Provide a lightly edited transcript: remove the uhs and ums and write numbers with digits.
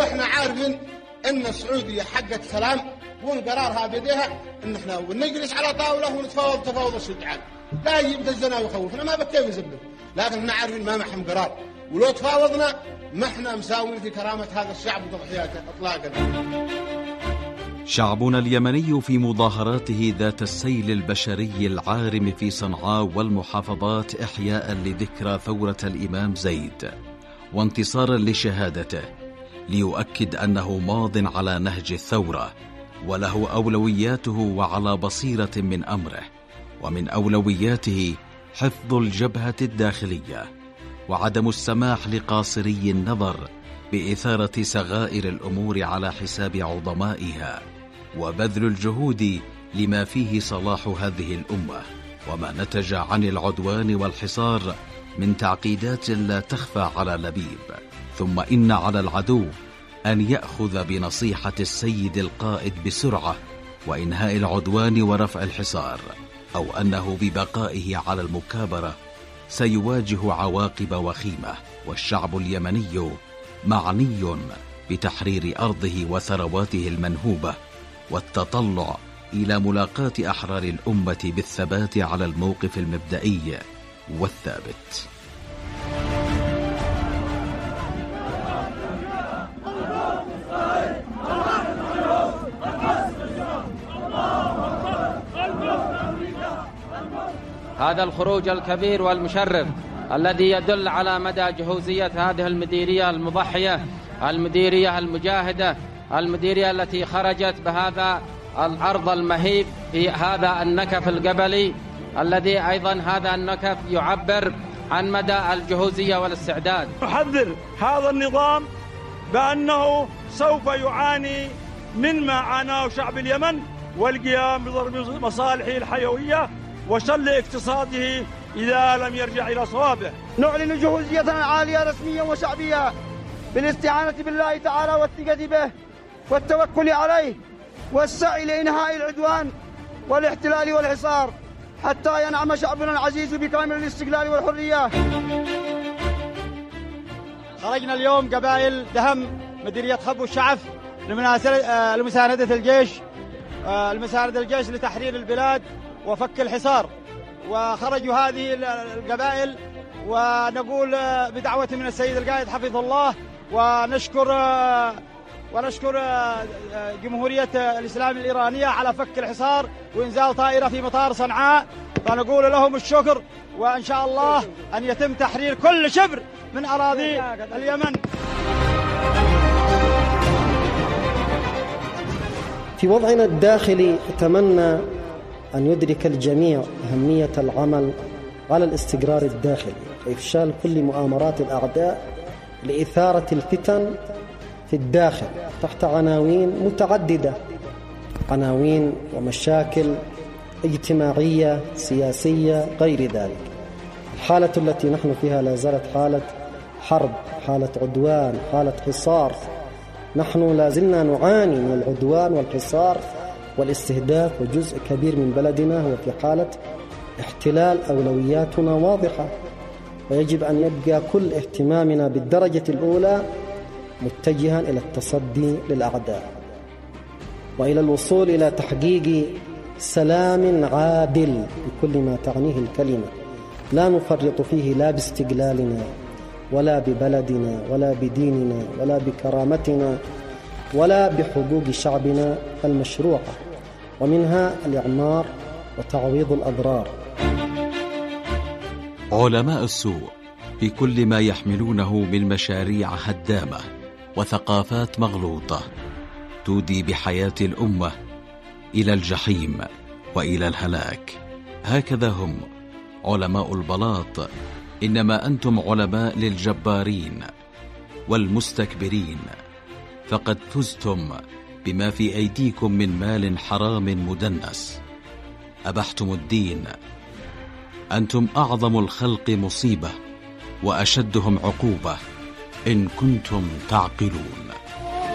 واحنا عارفين ان السعوديه حقت سلام والقرارها بيديها ان احنا نجلس على طاوله ونتفاوض تفاوض الشجعان، لا يجيب الزنا ويخوفنا، ما بكيف يزبل، لكن احنا عارفين ما محم قرار، ولو تفاوضنا ما احنا مساوين في كرامه هذا الشعب وتضحياته اطلاقا. شعبنا اليمني في مظاهراته ذات السيل البشري العارم في صنعاء والمحافظات إحياء لذكرى ثورة الإمام زيد وانتصارا لشهادته، ليؤكد أنه ماض على نهج الثورة وله أولوياته وعلى بصيرة من أمره، ومن أولوياته حفظ الجبهة الداخلية وعدم السماح لقاصري النظر بإثارة صغائر الأمور على حساب عظمائها، وبذل الجهود لما فيه صلاح هذه الأمة وما نتج عن العدوان والحصار من تعقيدات لا تخفى على لبيب. ثم إن على العدو أن يأخذ بنصيحة السيد القائد بسرعة وإنهاء العدوان ورفع الحصار، أو أنه ببقائه على المكابرة سيواجه عواقب وخيمة، والشعب اليمني معني بتحرير أرضه وثرواته المنهوبة والتطلع إلى ملاقاة أحرار الأمة بالثبات على الموقف المبدئي والثابت. هذا الخروج الكبير والمشرف الذي يدل على مدى جهوزية هذه المديرية المضحية، المديرية المجاهدة، المديرية التي خرجت بهذا العرض المهيب في هذا النكف القبلي، الذي أيضا هذا النكف يعبر عن مدى الجهوزية والاستعداد. نحذر هذا النظام بأنه سوف يعاني مما عاناه شعب اليمن، والقيام بضرب مصالحه الحيوية وشل اقتصاده إذا لم يرجع إلى صوابه. نعلن جهوزية عالية رسميا وشعبية بالاستعانة بالله تعالى والثقة به والتوكل عليه والسعي لإنهاء العدوان والاحتلال والحصار حتى ينعم شعبنا العزيز بكامل الاستقلال والحرية. خرجنا اليوم قبائل دهم مديرية خبو الشعف لمساندة الجيش لتحرير البلاد وفك الحصار، وخرجوا هذه القبائل ونقول بدعوة من السيد القائد حفظه الله، ونشكر جمهورية الإسلام الإيرانية على فك الحصار وإنزال طائرة في مطار صنعاء، فنقول لهم الشكر، وإن شاء الله أن يتم تحرير كل شبر من أراضي اليمن. في وضعنا الداخلي أتمنى أن يدرك الجميع أهمية العمل على الاستقرار الداخلي وإفشال كل مؤامرات الأعداء لإثارة الفتن في الداخل تحت عناوين متعددة، عناوين ومشاكل اجتماعية سياسية غير ذلك. الحالة التي نحن فيها لا زالت حالة حرب، حالة عدوان، حالة حصار. نحن لا زلنا نعاني من العدوان والحصار والاستهداف، وجزء كبير من بلدنا هو في حالة احتلال. أولوياتنا واضحة، ويجب أن يبقى كل اهتمامنا بالدرجة الأولى متجها إلى التصدي للأعداء وإلى الوصول إلى تحقيق سلام عادل بكل ما تعنيه الكلمة، لا نفرط فيه لا باستقلالنا ولا ببلدنا ولا بديننا ولا بكرامتنا ولا بحقوق شعبنا المشروعة، ومنها الإعمار وتعويض الأضرار. علماء السوء في كل ما يحملونه من مشاريع هدامة وثقافات مغلوطة تودي بحياة الأمة إلى الجحيم وإلى الهلاك. هكذا هم علماء البلاط، إنما أنتم علماء للجبارين والمستكبرين، فقد فزتم بما في أيديكم من مال حرام مدنس. أبحتم الدين. أنتم أعظم الخلق مصيبة وأشدهم عقوبة إن كنتم تعقلون.